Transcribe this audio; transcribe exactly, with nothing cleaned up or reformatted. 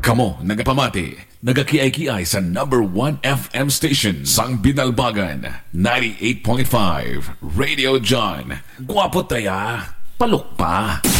Kamo, nagapamati, nagakiay-kiay sa number one F M station sang Binalbagan, ninety-eight point five Radio John. Guwapo taya, palok pa.